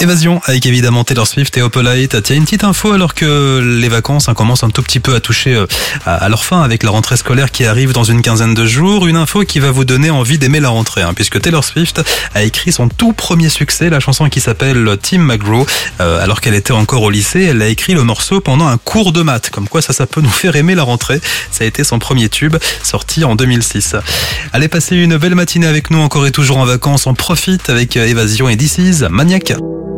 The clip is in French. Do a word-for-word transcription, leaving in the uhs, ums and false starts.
Évasion avec évidemment Taylor Swift et Opalite. Tiens, une petite info alors que les vacances hein, commencent un tout petit peu à toucher euh, à leur fin avec la rentrée scolaire qui arrive dans une quinzaine de jours. Une info qui va vous donner envie d'aimer la rentrée hein, puisque Taylor Swift a écrit son tout premier succès, la chanson qui s'appelle Tim McGraw. Euh, alors qu'elle était encore au lycée, elle a écrit le morceau pendant un cours de maths. Comme quoi ça, ça peut nous faire aimer la rentrée. Ça a été son premier tube sorti en deux mille six. Allez passer une belle matinée avec nous encore et toujours en vacances. On profite avec Évasion et This Is Maniac.